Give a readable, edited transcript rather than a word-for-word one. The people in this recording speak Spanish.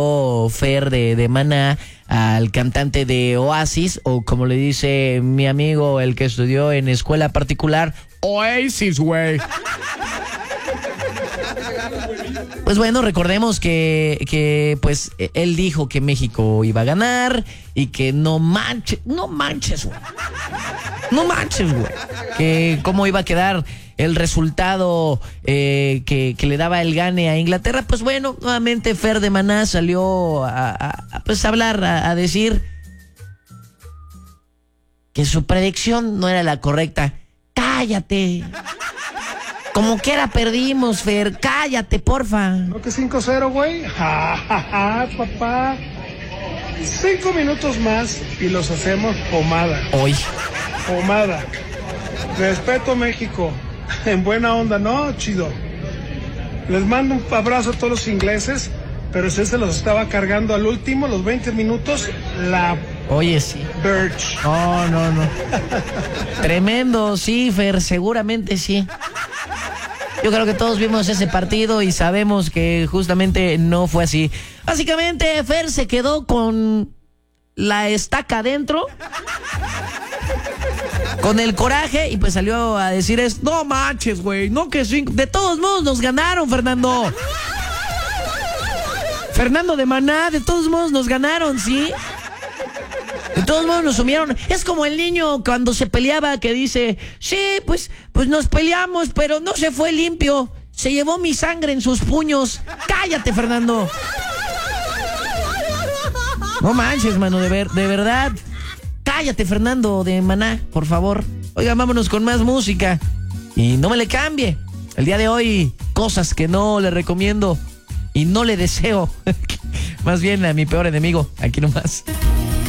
Fer de Maná al cantante de Oasis, o como le dice mi amigo, el que estudió en escuela particular, Oasis, güey. Pues bueno, recordemos que pues él dijo que México iba a ganar y que no manches, güey. No manches, güey. Que cómo iba a quedar el resultado que le daba el gane a Inglaterra. Pues bueno, nuevamente Fer de Maná salió pues hablar, a decir que su predicción no era la correcta. ¡Cállate! Como quiera perdimos, Fer. Cállate, porfa. ¿No que 5-0, güey? Ja, ja, ja, papá. 5 minutos más y los hacemos pomada. Hoy. Pomada. Respeto, México. En buena onda, ¿no? Chido. Les mando un abrazo a todos los ingleses, pero usted se los estaba cargando al último, los 20 minutos, la... Oye, sí. Birch. No. Tremendo, sí, Fer, seguramente sí. Yo creo que todos vimos ese partido y sabemos que justamente no fue así. Básicamente, Fer se quedó con la estaca adentro, con el coraje, y pues salió a decir no manches, güey, no que 5. De todos modos nos ganaron, Fernando. Fernando de Maná, de todos modos nos ganaron, ¿sí? De todos modos nos sumieron. Es como el niño cuando se peleaba que dice, sí, pues nos peleamos, pero no se fue limpio. Se llevó mi sangre en sus puños. Cállate, Fernando. No manches, mano, de verdad. Cállate, Fernando de Maná, por favor. Oiga, vámonos con más música. Y no me le cambie. El día de hoy, cosas que no le recomiendo y no le deseo. Más bien a mi peor enemigo. Aquí nomás.